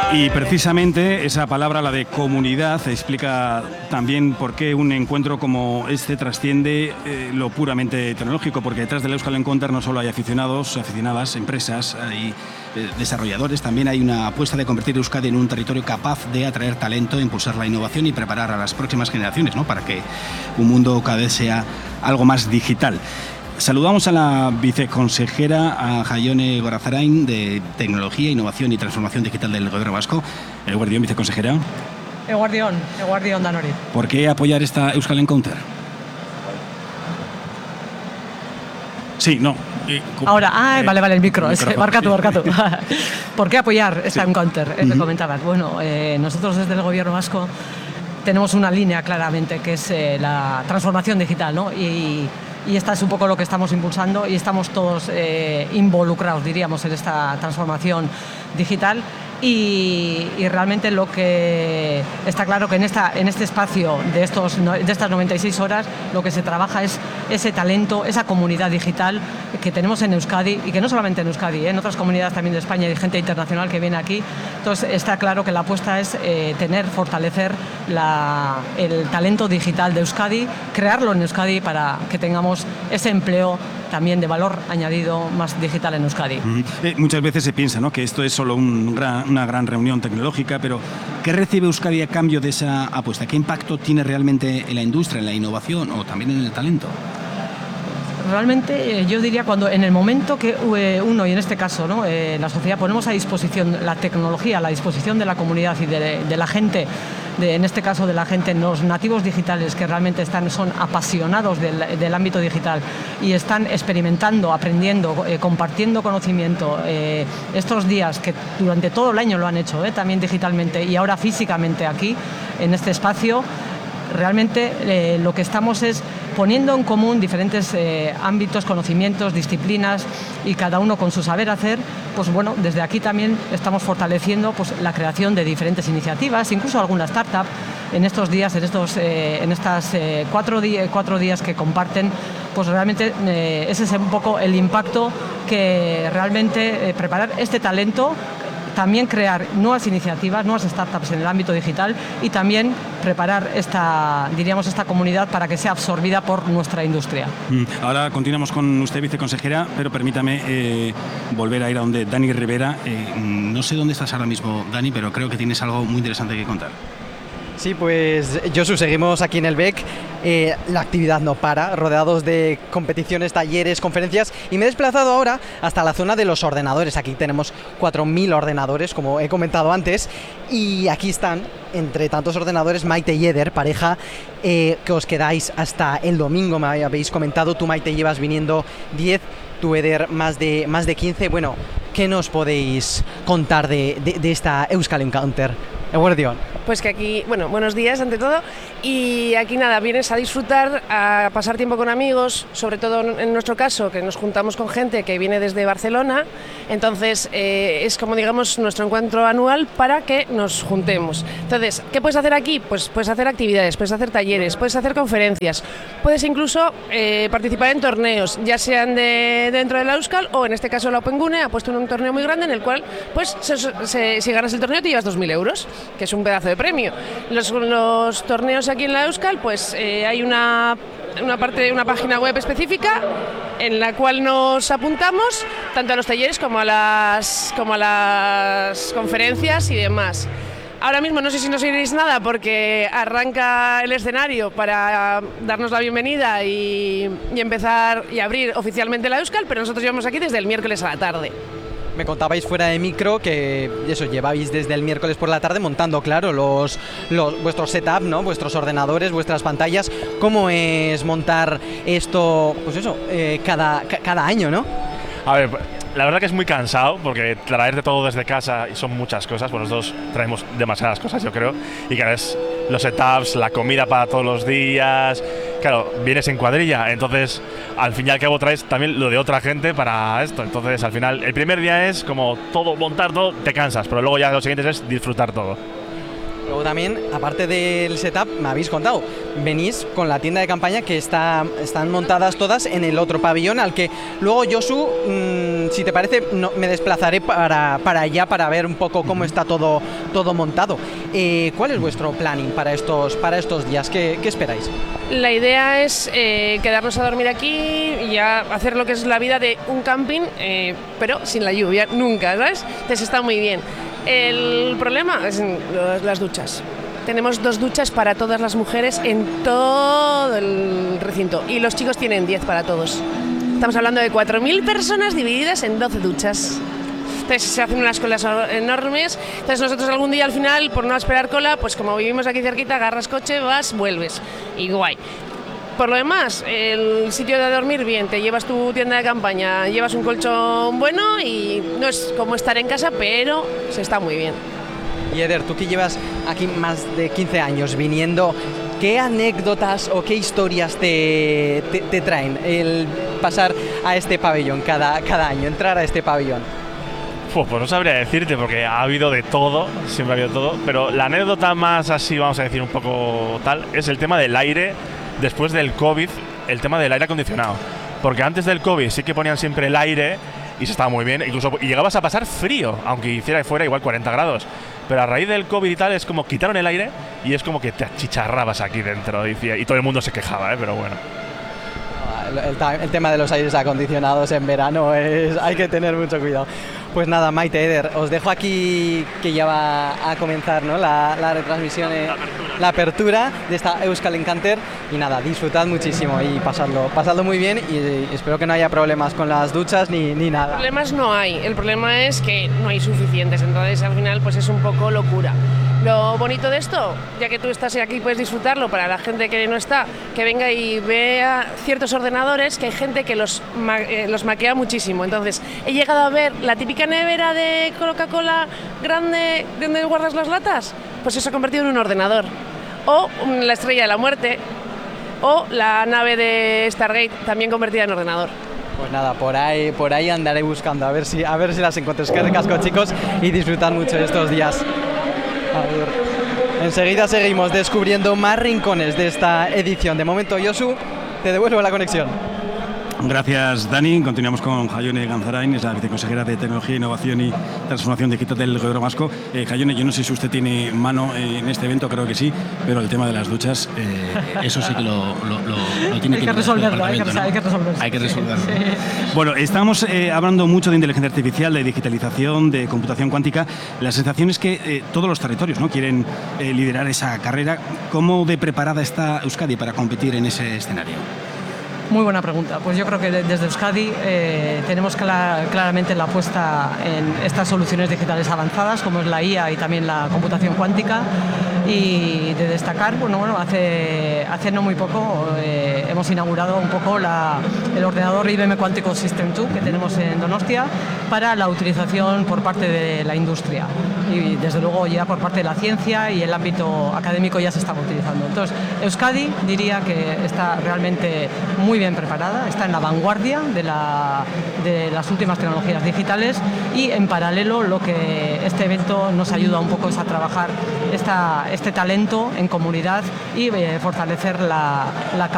Y precisamente esa palabra, la de comunidad, explica también por qué un encuentro como este trasciende lo puramente tecnológico, porque detrás del Euskal Encounter no solo hay aficionados, aficionadas, empresas, hay desarrolladores, también hay una apuesta de convertir Euskadi en un territorio capaz de atraer talento, impulsar la innovación y preparar a las próximas generaciones, ¿no?, para que un mundo cada vez sea algo más digital. Saludamos a la viceconsejera, a Jaione Gorazarain, de Tecnología, Innovación y Transformación Digital del Gobierno Vasco. Eguardión, viceconsejera. Eguardión Danori. ¿Por qué apoyar esta Euskal Encounter? Sí, no. Ahora, vale, el micro. Marca tú. ¿Por qué apoyar esta Encounter? Me comentabas. Bueno, nosotros desde el Gobierno Vasco tenemos una línea claramente, que es la transformación digital, ¿no? Y esta es un poco lo que estamos impulsando y estamos todos involucrados, diríamos, en esta transformación digital. Y realmente lo que está claro que en este espacio de estas 96 horas lo que se trabaja es ese talento, esa comunidad digital que tenemos en Euskadi, y que no solamente en Euskadi, en otras comunidades también de España, hay gente internacional que viene aquí. Entonces está claro que la apuesta es fortalecer el talento digital de Euskadi, crearlo en Euskadi para que tengamos ese empleo también de valor añadido más digital en Euskadi. Muchas veces se piensa, ¿no?, que esto es solo una gran reunión tecnológica, pero ¿qué recibe Euskadi a cambio de esa apuesta? ¿Qué impacto tiene realmente en la industria, en la innovación o también en el talento? Realmente yo diría en el momento que uno, y en este caso, ¿no?, la sociedad, ponemos a disposición la tecnología, a la disposición de la comunidad y de la gente, en este caso de la gente, los nativos digitales que realmente son apasionados del ámbito digital y están experimentando, aprendiendo, compartiendo conocimiento estos días, que durante todo el año lo han hecho, también digitalmente y ahora físicamente aquí en este espacio. Realmente lo que estamos es poniendo en común diferentes ámbitos, conocimientos, disciplinas, y cada uno con su saber hacer. Pues bueno, desde aquí también estamos fortaleciendo la creación de diferentes iniciativas, incluso alguna startup en estos días, en estas 4 días que comparten. Pues realmente ese es un poco el impacto que realmente preparar este talento, también crear nuevas iniciativas, nuevas startups en el ámbito digital, y también preparar esta comunidad para que sea absorbida por nuestra industria. Ahora continuamos con usted, viceconsejera, pero permítame volver a ir a donde Dani Rivera. No sé dónde estás ahora mismo, Dani, pero creo que tienes algo muy interesante que contar. Sí, pues Josu, seguimos aquí en el BEC. La actividad no para, rodeados de competiciones, talleres, conferencias, y me he desplazado ahora hasta la zona de los ordenadores. Aquí tenemos 4.000 ordenadores, como he comentado antes, y aquí están, entre tantos ordenadores, Maite y Eder, pareja que os quedáis hasta el domingo, me habéis comentado. Tú, Maite, llevas viniendo 10, tú, Eder, más de 15. Bueno, ¿qué nos podéis contar de esta Euskal Encounter? Eguardión. Pues que aquí, buenos días ante todo, y aquí nada, vienes a disfrutar, a pasar tiempo con amigos, sobre todo en nuestro caso, que nos juntamos con gente que viene desde Barcelona. Entonces es como, digamos, nuestro encuentro anual para que nos juntemos. Entonces, ¿qué puedes hacer aquí? Pues puedes hacer actividades, puedes hacer talleres, puedes hacer conferencias, puedes incluso participar en torneos, ya sean dentro de la Euskal, o en este caso la Opengune ha puesto un torneo muy grande en el cual, pues si ganas el torneo te llevas 2.000 euros, que es un pedazo de premio. Los torneos aquí en la Euskal, pues hay una página web específica en la cual nos apuntamos tanto a los talleres como a las conferencias y demás. Ahora mismo no sé si nos oiréis nada porque arranca el escenario para darnos la bienvenida y empezar y abrir oficialmente la Euskal, pero nosotros llevamos aquí desde el miércoles a la tarde. Me contabais fuera de micro que eso, lleváis desde el miércoles por la tarde montando, claro, vuestros setup, ¿no?, vuestros ordenadores, vuestras pantallas. ¿Cómo es montar esto, pues eso, cada año, no? A ver, la verdad que es muy cansado porque traerte todo desde casa y son muchas cosas. Pues nosotros traemos demasiadas cosas, yo creo, y cada vez los setups, la comida para todos los días. Claro, vienes en cuadrilla, entonces al fin y al cabo traes también lo de otra gente para esto. Entonces al final, el primer día es como todo, montar todo, te cansas, pero luego ya lo siguiente es disfrutar todo. Luego también, aparte del setup, me habéis contado, venís con la tienda de campaña que están montadas todas en el otro pabellón, al que luego, Josu, si te parece, me desplazaré para allá para ver un poco cómo está todo montado. ¿Cuál es vuestro planning para estos días? ¿Qué esperáis? La idea es quedarnos a dormir aquí y ya hacer lo que es la vida de un camping, pero sin la lluvia, nunca, ¿sabes? Entonces está muy bien. El problema es las duchas. Tenemos 2 duchas para todas las mujeres en todo el recinto y los chicos tienen 10 para todos. Estamos hablando de 4.000 personas divididas en 12 duchas. Entonces se hacen unas colas enormes. Entonces nosotros algún día al final, por no esperar cola, pues como vivimos aquí cerquita, agarras coche, vas, vuelves. Y guay. Por lo demás, el sitio de dormir bien, te llevas tu tienda de campaña, llevas un colchón bueno y no es como estar en casa, pero se está muy bien. Y Eder, tú que llevas aquí más de 15 años viniendo, ¿qué anécdotas o qué historias te traen el pasar a este pabellón cada año, entrar a este pabellón? Pues no sabría decirte, porque ha habido de todo, siempre ha habido todo, pero la anécdota más así, vamos a decir un poco tal, es el tema del aire. Después del COVID, el tema del aire acondicionado. Porque antes del COVID sí que ponían siempre el aire y se estaba muy bien, incluso y llegabas a pasar frío, aunque hiciera fuera igual 40 grados. Pero a raíz del COVID y tal, es como quitaron el aire y es como que te achicharrabas aquí dentro, decía, y todo el mundo se quejaba, pero bueno. El tema de los aires acondicionados en verano hay que tener mucho cuidado. Pues nada, Maite, Eder, os dejo aquí que ya va a comenzar, ¿no?, la retransmisión, la apertura de esta Euskal Encanter. Y nada, disfrutad muchísimo y pasadlo muy bien, y espero que no haya problemas con las duchas ni nada. Problemas no hay, el problema es que no hay suficientes, entonces al final pues es un poco locura. Lo bonito de esto, ya que tú estás aquí y puedes disfrutarlo, para la gente que no está, que venga y vea ciertos ordenadores, que hay gente que los maquea muchísimo. Entonces, he llegado a ver la típica nevera de Coca-Cola grande donde guardas las latas, pues eso se ha convertido en un ordenador. O la Estrella de la Muerte, o la nave de Stargate, también convertida en ordenador. Pues nada, por ahí andaré buscando, a ver si las encuentro. Es que ricasco, chicos, y disfrutan mucho estos días. A ver. Enseguida seguimos descubriendo más rincones de esta edición. De momento, Josu, te devuelvo la conexión. Gracias, Dani. Continuamos con Jaione Ganzarain, es la viceconsejera de Tecnología, Innovación y Transformación Digital del Gobierno Vasco. Jaione, yo no sé si usted tiene mano en este evento, creo que sí, pero el tema de las duchas, eso sí que lo tiene hay que resolverlo, hay que resolverlo. Hay que resolverlo. Sí. Bueno, estamos hablando mucho de inteligencia artificial, de digitalización, de computación cuántica. La sensación es que todos los territorios, ¿no?, quieren liderar esa carrera. ¿Cómo de preparada está Euskadi para competir en ese escenario? Muy buena pregunta. Pues yo creo que desde Euskadi tenemos claramente la apuesta en estas soluciones digitales avanzadas, como es la IA y también la computación cuántica. Y de destacar, hace no muy poco hemos inaugurado un poco el ordenador IBM Quantico System 2 que tenemos en Donostia para la utilización por parte de la industria. Y desde luego ya por parte de la ciencia y el ámbito académico ya se estaba utilizando. Entonces, Euskadi diría que está realmente muy bien preparada, está en la vanguardia de las últimas tecnologías digitales, y en paralelo lo que este evento nos ayuda un poco es a trabajar este talento en comunidad y fortalecer la